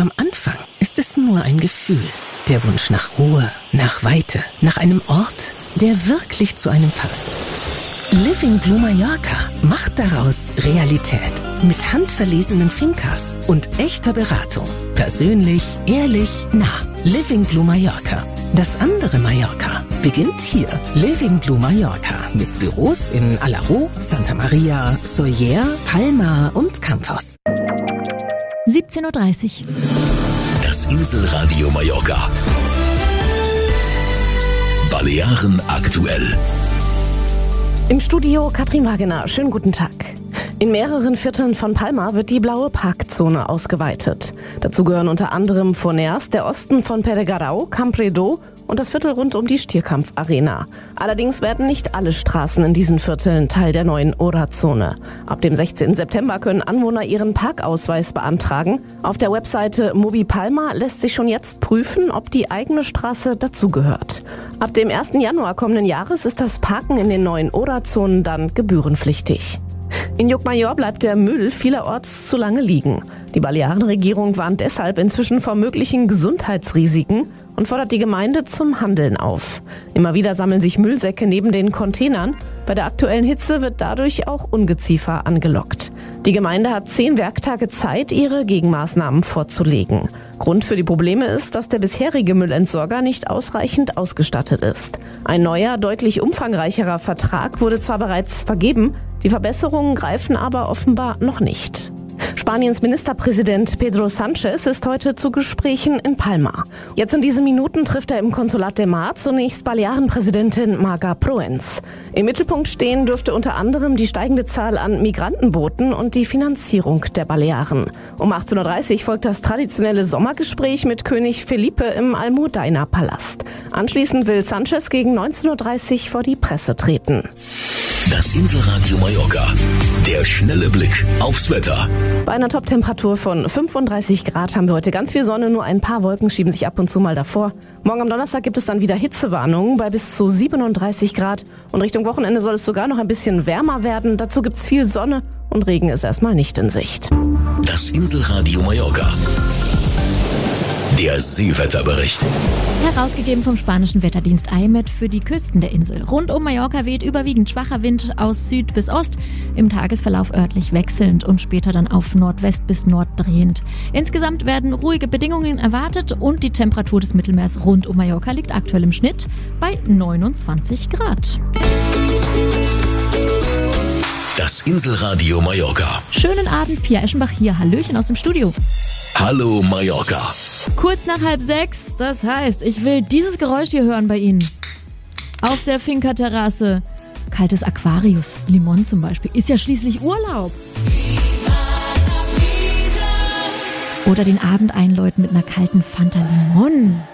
Am Anfang ist es nur ein Gefühl. Der Wunsch nach Ruhe, nach Weite, nach einem Ort, der wirklich zu einem passt. Living Blue Mallorca macht daraus Realität. Mit handverlesenen Fincas und echter Beratung. Persönlich, ehrlich, nah. Living Blue Mallorca. Das andere Mallorca beginnt hier. Living Blue Mallorca mit Büros in Alaró, Santa Maria, Sóller, Palma und Campos. 17:30 Uhr. Das Inselradio Mallorca. Balearen aktuell. Im Studio Katrin Wagener. Schönen guten Tag. In mehreren Vierteln von Palma wird die blaue Parkzone ausgeweitet. Dazu gehören unter anderem Forners, der Osten von Peregarau, Campredó und das Viertel rund um die Stierkampf-Arena. Allerdings werden nicht alle Straßen in diesen Vierteln Teil der neuen Ora-Zone. Ab dem 16. September können Anwohner ihren Parkausweis beantragen. Auf der Webseite Mobi Palma lässt sich schon jetzt prüfen, ob die eigene Straße dazugehört. Ab dem 1. Januar kommenden Jahres ist das Parken in den neuen Ora-Zonen dann gebührenpflichtig. In Llucmajor bleibt der Müll vielerorts zu lange liegen. Die Balearenregierung warnt deshalb inzwischen vor möglichen Gesundheitsrisiken und fordert die Gemeinde zum Handeln auf. Immer wieder sammeln sich Müllsäcke neben den Containern. Bei der aktuellen Hitze wird dadurch auch Ungeziefer angelockt. Die Gemeinde hat 10 Werktage Zeit, ihre Gegenmaßnahmen vorzulegen. Grund für die Probleme ist, dass der bisherige Müllentsorger nicht ausreichend ausgestattet ist. Ein neuer, deutlich umfangreicherer Vertrag wurde zwar bereits vergeben, die Verbesserungen greifen aber offenbar noch nicht. Spaniens Ministerpräsident Pedro Sánchez ist heute zu Gesprächen in Palma. Jetzt in diesen Minuten trifft er im Konsulat de Mar zunächst Balearenpräsidentin Marga Proens. Im Mittelpunkt stehen dürfte unter anderem die steigende Zahl an Migrantenbooten und die Finanzierung der Balearen. Um 18:30 Uhr folgt das traditionelle Sommergespräch mit König Felipe im Almudena-Palast. Anschließend will Sánchez gegen 19:30 Uhr vor die Presse treten. Das Inselradio Mallorca. Der schnelle Blick aufs Wetter. Bei einer Toptemperatur von 35 Grad haben wir heute ganz viel Sonne, nur ein paar Wolken schieben sich ab und zu mal davor. Morgen am Donnerstag gibt es dann wieder Hitzewarnungen bei bis zu 37 Grad. Und Richtung Wochenende soll es sogar noch ein bisschen wärmer werden. Dazu gibt es viel Sonne und Regen ist erstmal nicht in Sicht. Das Inselradio Mallorca. Der Seewetterbericht. Herausgegeben vom spanischen Wetterdienst IMET für die Küsten der Insel. Rund um Mallorca weht überwiegend schwacher Wind aus Süd bis Ost, im Tagesverlauf örtlich wechselnd und später dann auf Nordwest bis Nord drehend. Insgesamt werden ruhige Bedingungen erwartet und die Temperatur des Mittelmeers rund um Mallorca liegt aktuell im Schnitt bei 29 Grad. Das Inselradio Mallorca. Schönen Abend, Pia Eschenbach hier. Hallöchen aus dem Studio. Hallo Mallorca. Kurz nach 5:30, das heißt, ich will dieses Geräusch hier hören bei Ihnen. Auf der Finca-Terrasse. Kaltes Aquarius, Limon zum Beispiel, ist ja schließlich Urlaub. Oder den Abend einläuten mit einer kalten Fanta Limon.